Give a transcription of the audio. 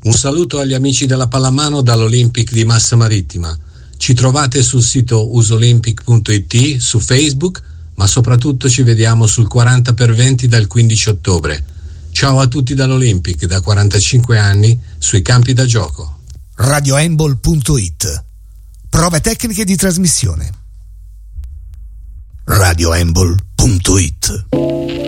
Un saluto agli amici della pallamano dall'Olympic di Massa Marittima. Ci trovate sul sito usolympic.it, su Facebook, ma soprattutto ci vediamo sul 40x20 dal 15 ottobre. Ciao a tutti dall'Olympic, da 45 anni, sui campi da gioco. RadioHandball.it. Prove tecniche di trasmissione. RadioHandball.it.